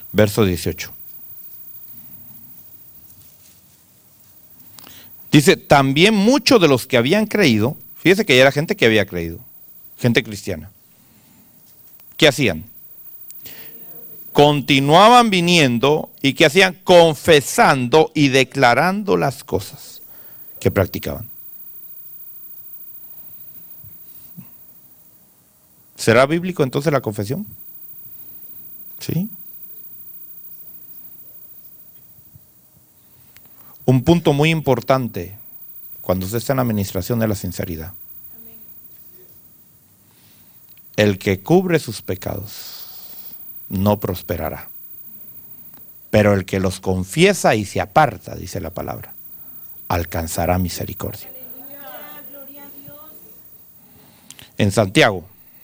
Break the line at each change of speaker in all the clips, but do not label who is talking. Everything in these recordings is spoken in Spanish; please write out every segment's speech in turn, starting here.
verso 18. Dice, también muchos de los que habían creído, fíjese que ya era gente que había creído, gente cristiana. ¿Qué hacían? Continuaban viniendo y ¿qué hacían? Confesando y declarando las cosas que practicaban. ¿Será bíblico entonces la confesión? Sí. Un punto muy importante cuando usted está en la administración de la sinceridad. El que cubre sus pecados no prosperará. Pero el que los confiesa y se aparta, dice la palabra, alcanzará misericordia. En Santiago,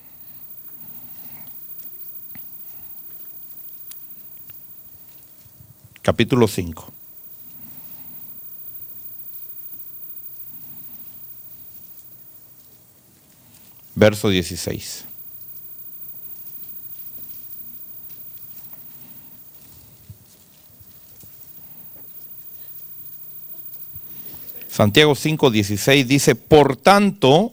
capítulo 5. Verso 16. Santiago 5:16 dice, por tanto,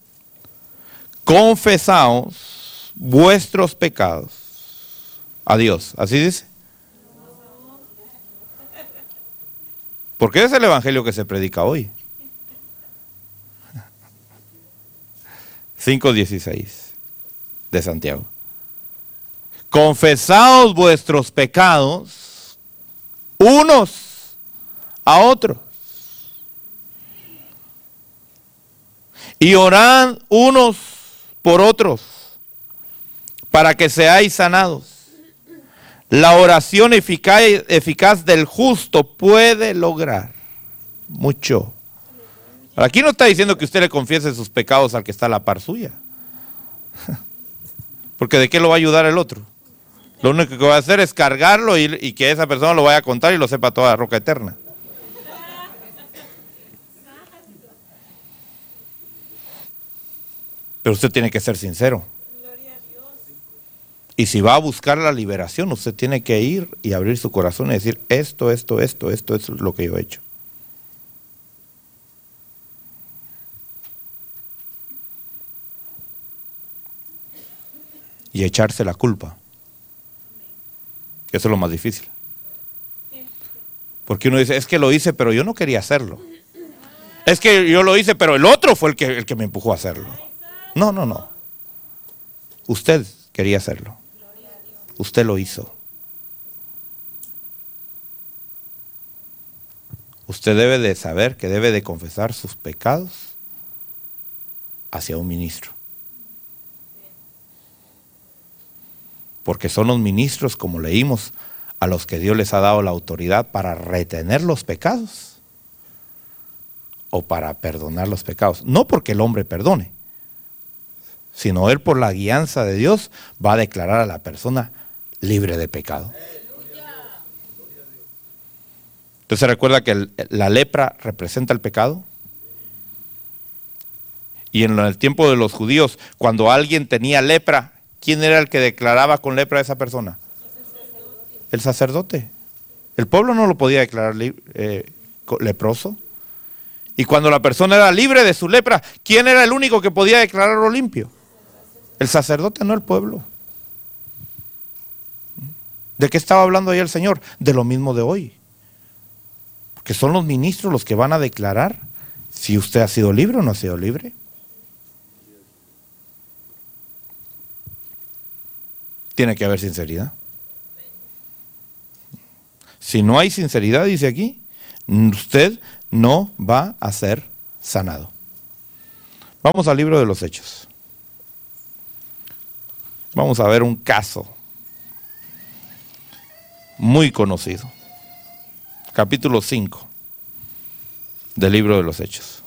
confesaos vuestros pecados a Dios. ¿Así dice? Porque es el evangelio que se predica hoy. 5:16 de Santiago. Confesaos vuestros pecados unos a otros. Y orad unos por otros para que seáis sanados. La oración eficaz del justo puede lograr mucho. Aquí no está diciendo que usted le confiese sus pecados al que está a la par suya. Porque ¿de qué lo va a ayudar el otro? Lo único que va a hacer es cargarlo y que esa persona lo vaya a contar y lo sepa toda la roca eterna. Pero usted tiene que ser sincero. Y si va a buscar la liberación, usted tiene que ir y abrir su corazón y decir, esto es lo que yo he hecho. Y echarse la culpa. Eso es lo más difícil. Porque uno dice, es que lo hice, pero yo no quería hacerlo. Es que yo lo hice, pero el otro fue el que me empujó a hacerlo. No. Usted quería hacerlo. Usted lo hizo. Usted debe de saber que debe de confesar sus pecados hacia un ministro. Porque son los ministros, como leímos, a los que Dios les ha dado la autoridad para retener los pecados o para perdonar los pecados. No porque el hombre perdone, sino él por la guianza de Dios va a declarar a la persona libre de pecado. Entonces recuerda que la lepra representa el pecado. Y en el tiempo de los judíos, cuando alguien tenía lepra, ¿quién era el que declaraba con lepra a esa persona? El sacerdote. El pueblo no lo podía declarar leproso. Y cuando la persona era libre de su lepra, ¿quién era el único que podía declararlo limpio? El sacerdote, no el pueblo. ¿De qué estaba hablando ahí el Señor? De lo mismo de hoy. Porque son los ministros los que van a declarar si usted ha sido libre o no ha sido libre. Tiene que haber sinceridad. Si no hay sinceridad, dice aquí, usted no va a ser sanado. Vamos al libro de los Hechos. Vamos a ver un caso muy conocido. Capítulo 5 del libro de los Hechos.